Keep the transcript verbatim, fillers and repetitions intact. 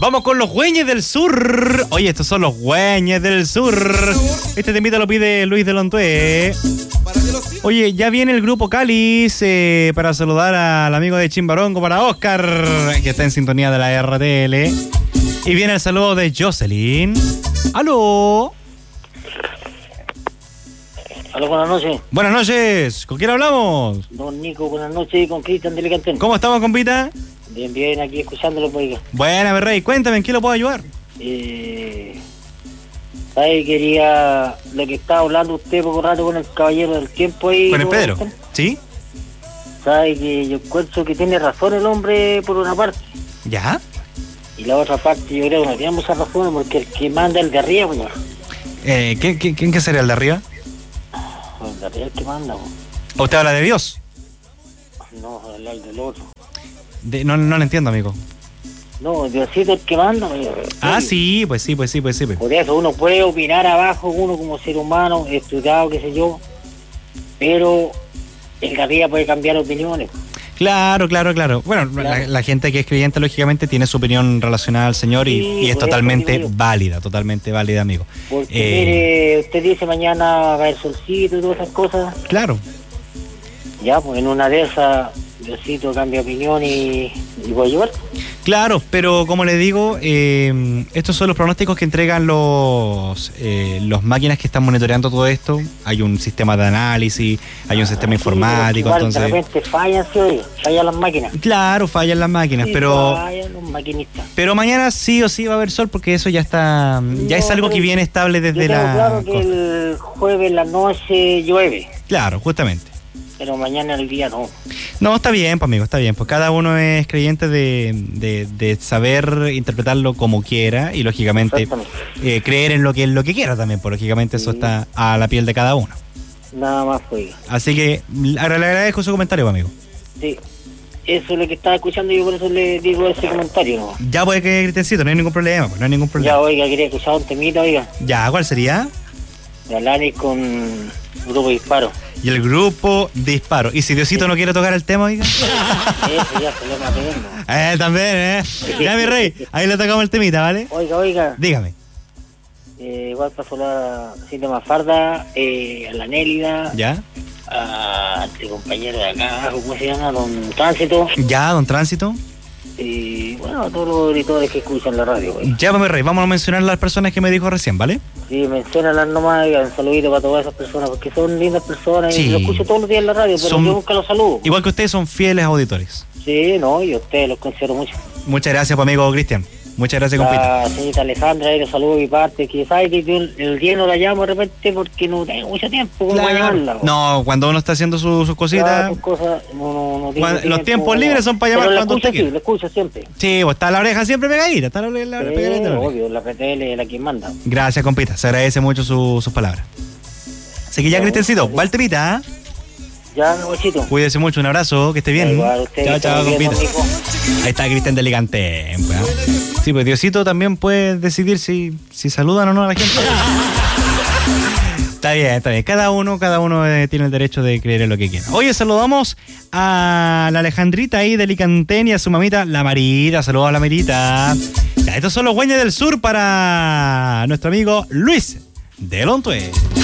Vamos con los Güeñes del Sur. Oye, estos son los Güeñes del Sur. Este temita lo pide Luis de Lontué. Oye, ya viene el grupo Cáliz eh, para saludar al amigo de Chimbarongo, para Oscar, que está en sintonía de la R T L. Y viene el saludo de Jocelyn. ¡Aló! Aló, buenas noches. Buenas noches. ¿Con quién hablamos? Don Nico, buenas noches, con Cristian de Licantén. ¿Cómo estamos, compita? Bien, bien, aquí escuchándolo, pues. Buena, mi rey. Cuéntame, ¿en qué lo puedo ayudar? Eh... ¿Sabe? Quería... Lo que estaba hablando usted poco rato con el caballero del tiempo ahí. ¿Con el Pedro? ¿Sí? ¿Sabe? Que yo encuentro que tiene razón el hombre por una parte. ¿Ya? Y la otra parte yo creo que no tiene muchas razones porque el que manda es el de arriba, pues. Eh, ¿qué, qué, ¿Quién que sería el de arriba? El de arriba es el que manda, pues. ¿O usted habla de Dios? No, el, el del otro. De, no, no lo entiendo, amigo. No, Diosito es el que manda, pues. Ah, sí, pues sí, pues sí, pues sí. Pues. Por eso uno puede opinar abajo, uno como ser humano, estudiado, qué sé yo, pero el de arriba puede cambiar opiniones. Claro, claro, claro. Bueno, claro. La, la gente que es creyente, lógicamente, tiene su opinión relacionada al Señor y, sí, y es totalmente válida, totalmente válida, amigo. Porque, eh, mire, usted dice mañana va a haber solcito y todas esas cosas. Claro. Ya, pues en una de esas, Diosito cambia opinión y, y voy a llevar. Claro, pero como le digo, eh, estos son los pronósticos que entregan los eh, los máquinas que están monitoreando todo esto. Hay un sistema de análisis, hay un ah, sistema sí, informático, igual, entonces... de repente fallan, sí, oye, fallan las máquinas. Claro, fallan las máquinas, sí, pero... fallan los maquinistas. Pero mañana sí o sí va a haber sol porque eso ya está... Ya no, es algo que viene estable desde yo la... Claro que el jueves en la noche llueve. Claro, justamente. Pero mañana el día no. No, está bien, pues amigo, está bien. Pues cada uno es creyente de, de, de saber interpretarlo como quiera y lógicamente eh, creer en lo que, en lo que quiera también, pues lógicamente sí. Eso está a la piel de cada uno. Nada más, pues. Así que le agradezco su comentario, amigo. Sí, eso es lo que estaba escuchando y yo por eso le digo ese comentario, ¿no? Ya puede que Cristiancito, no hay ningún problema, pues, no hay ningún problema. Ya, oiga, quería escuchar un temita, oiga. Ya, ¿cuál sería? De Alanis con Grupo Disparo. Y el Grupo Disparo. ¿Y si Diosito sí. no quiere tocar el tema, oiga? Eso ya se lo matemos. Eh, también, eh. Ya, mi rey, ahí le tocamos el temita, ¿vale? Oiga, oiga. Dígame. Eh, igual para solar a Cinta Mafarda, eh, a la Nélida. ¿Ya? A este compañero de acá, ¿cómo se llama? Don Tránsito. ¿Ya, Don Tránsito? Y bueno, a todos los auditores que escuchan la radio. Pues. Ya, mi rey, vamos a mencionar las personas que me dijo recién, ¿vale? Sí, menciónalas nomás, y un saludito para todas esas personas, porque son lindas personas sí. Y lo escucho todos los días en la radio, pero son... yo nunca los saludo. Igual que ustedes son fieles auditores. Sí, no, y ustedes los considero mucho. Muchas gracias, pues, amigo Cristian. Muchas gracias, compita. La señorita Alejandra, ahí le saludo de mi parte, que sabe que yo el día no la llamo de repente porque no tengo mucho tiempo como para llamarla. No, cuando uno está haciendo sus su cositas... Claro, sus cosas, no, no, no tiene los tiempo, tiempos libres no. Son para llamar pero cuando usted quiera. Sí, lo escucho siempre. Sí, pues está la oreja siempre pegadita, está la oreja, la oreja sí, pegadita. Obvio, la R T L es la que manda. Gracias, compita, se agradece mucho su, sus palabras. Así que ya, Cristiancito, va el temita, ¿eh? Ya, huesito. Cuídese mucho, un abrazo, que esté bien. Igual, usted, chao, chao, compita. Ahí está Cristian de Licantén. Sí, pues Diosito también puede decidir si, si saludan o no a la gente. Está bien, está bien. Cada uno, cada uno eh, tiene el derecho de creer en lo que quiera. Oye, saludamos a la Alejandrita ahí de Licantén y a su mamita, la Marita. Saludos a la Marita. Ya, estos son los Güeñes del Sur para nuestro amigo Luis de Lontué.